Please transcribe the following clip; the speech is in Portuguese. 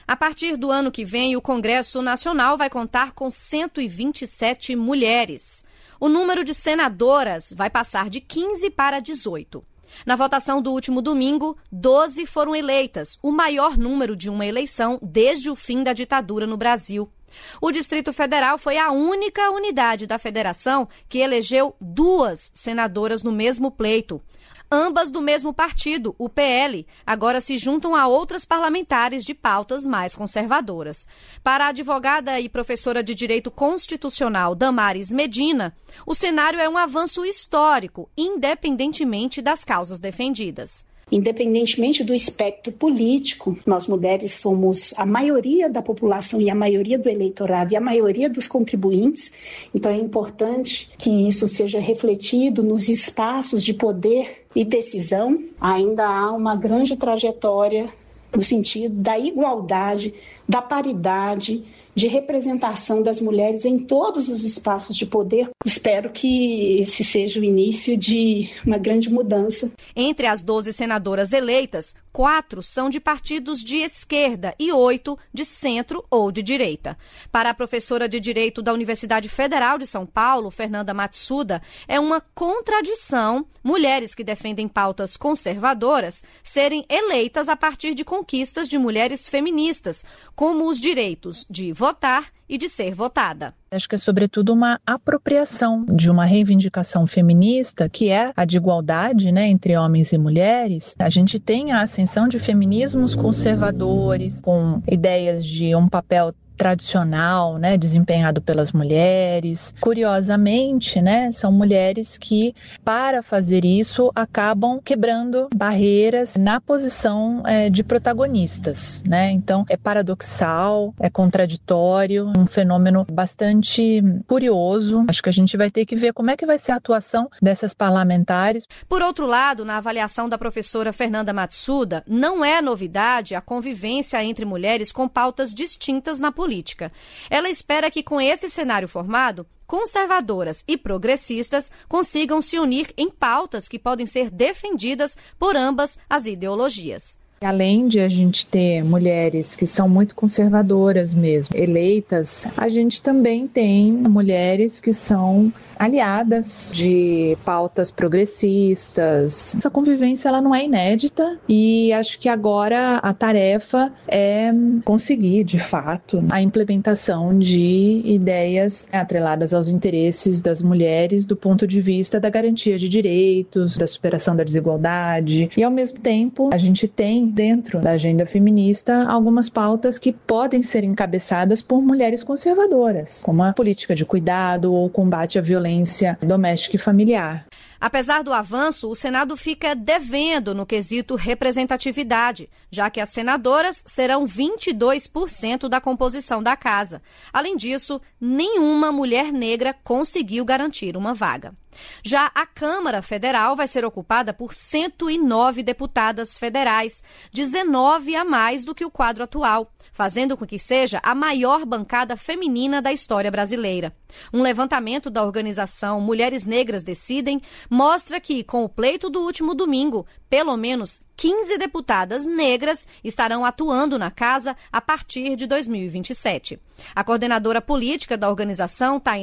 A partir do ano que vem, o Congresso Nacional vai contar com 127 mulheres. O número de senadoras vai passar de 15 para 18. Na votação do último domingo, 12 foram eleitas, o maior número de uma eleição desde o fim da ditadura no Brasil. O Distrito Federal foi a única unidade da federação que elegeu 2 senadoras no mesmo pleito. Ambas do mesmo partido, o PL, agora se juntam a outras parlamentares de pautas mais conservadoras. Para a advogada e professora de Direito Constitucional Damares Medina, o cenário é um avanço histórico, independentemente das causas defendidas. Independentemente do espectro político, nós mulheres somos a maioria da população e a maioria do eleitorado e a maioria dos contribuintes, então é importante que isso seja refletido nos espaços de poder e decisão. Ainda há uma grande trajetória no sentido da igualdade, da paridade, de representação das mulheres em todos os espaços de poder. Espero que esse seja o início de uma grande mudança. Entre as 12 senadoras eleitas, 4 são de partidos de esquerda e 8 de centro ou de direita. Para a professora de Direito da Universidade Federal de São Paulo, Fernanda Matsuda, é uma contradição mulheres que defendem pautas conservadoras serem eleitas a partir de conquistas de mulheres feministas, como os direitos de votar e de ser votada. Acho que é sobretudo uma apropriação de uma reivindicação feminista, que é a de igualdade, entre homens e mulheres. A gente tem a ascensão de feminismos conservadores, com ideias de um papel tradicional, desempenhado pelas mulheres. Curiosamente, são mulheres que, para fazer isso, acabam quebrando barreiras na posição de protagonistas, Então, é paradoxal, é contraditório, um fenômeno bastante curioso. Acho que a gente vai ter que ver como é que vai ser a atuação dessas parlamentares. Por outro lado, na avaliação da professora Fernanda Matsuda, não é novidade a convivência entre mulheres com pautas distintas na política. Ela espera que, com esse cenário formado, conservadoras e progressistas consigam se unir em pautas que podem ser defendidas por ambas as ideologias. Além de a gente ter mulheres que são muito conservadoras mesmo, eleitas, a gente também tem mulheres que são aliadas de pautas progressistas. Essa convivência ela não é inédita e acho que agora a tarefa é conseguir, de fato, a implementação de ideias atreladas aos interesses das mulheres do ponto de vista da garantia de direitos, da superação da desigualdade. E, ao mesmo tempo, a gente tem dentro da agenda feminista algumas pautas que podem ser encabeçadas por mulheres conservadoras, como a política de cuidado ou o combate à violência doméstica e familiar. Apesar do avanço, o Senado fica devendo no quesito representatividade, já que as senadoras serão 22% da composição da casa. Além disso, nenhuma mulher negra conseguiu garantir uma vaga. Já a Câmara Federal vai ser ocupada por 109 deputadas federais, 19 a mais do que o quadro atual, fazendo com que seja a maior bancada feminina da história brasileira. Um levantamento da organização Mulheres Negras Decidem mostra que, com o pleito do último domingo, pelo menos 15 deputadas negras estarão atuando na casa a partir de 2027. A coordenadora política da organização,